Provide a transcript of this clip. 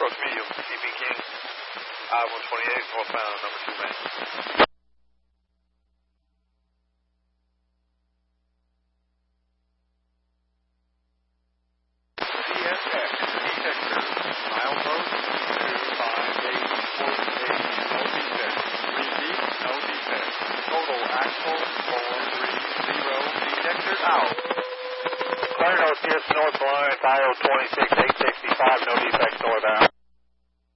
approach medium, CB King, I-128, northbound, number 2 man. CSX, detector, milepost 25848, no defect. Repeat, no defect. Total axle 430, detector out. Clear northeast north line, IO 26865, no defects northbound.